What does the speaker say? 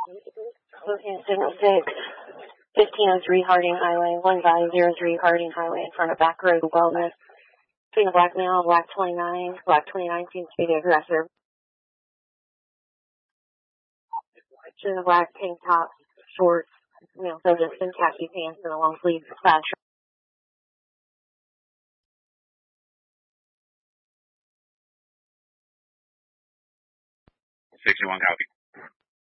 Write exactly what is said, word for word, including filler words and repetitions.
Okay, signal six, fifteen oh three Harding Highway, one five zero three Harding Highway in front of Back Road Wellness. Between the black male and black twenty-nine. Black twenty-nine seems to be the aggressor. Between the black tank top, shorts, you know, so just some khaki pants and a long sleeve plaid shirt. sixty-one copy.